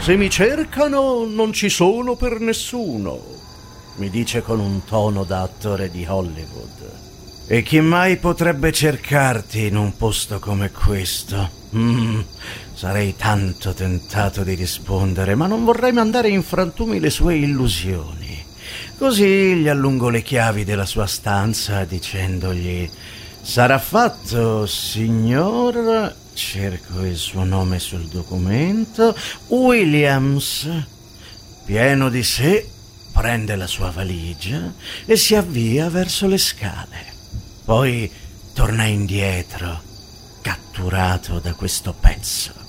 Se mi cercano, non ci sono per nessuno, mi dice con un tono da attore di Hollywood. E chi mai potrebbe cercarti in un posto come questo? Sarei tanto tentato di rispondere, ma non vorrei mandare in frantumi le sue illusioni. Così gli allungo le chiavi della sua stanza dicendogli: sarà fatto, signor... Cerco il suo nome sul documento. Williams. Pieno di sé, prende la sua valigia e si avvia verso le scale. Poi torna indietro, catturato da questo pezzo.